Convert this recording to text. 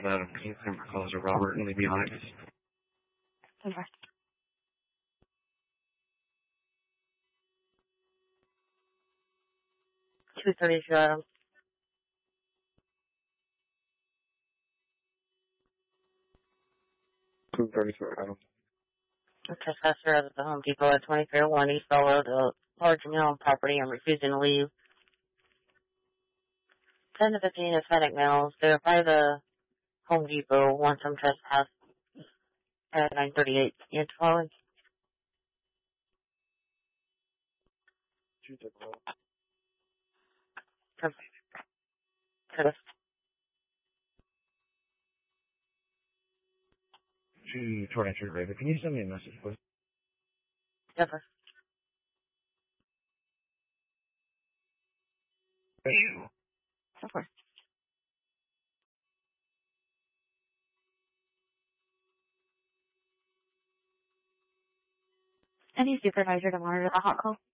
Adam. Can you clear my calls to Robert and leave me on it? Okay. 232 Adam. 232 Adam. A trespasser at the Home Depot at 2301 East Bell Road, a large mail property and refusing to leave. 10 to 15 Hispanic males. They are by the Home Depot. Want some trespass at 938. You're following? 222 Raven. Can you send me a message, please? Yes, sir. Ew. Of course. Any supervisor to monitor the hot call?